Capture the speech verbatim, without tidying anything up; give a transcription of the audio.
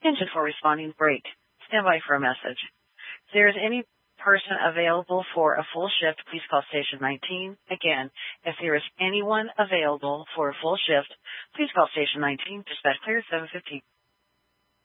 Engine for responding break. Stand by for a message. If there is any person available for a full shift, please call station nineteen. Again, if there is anyone available for a full shift, please call station nineteen. Dispatch clear seven fifteen.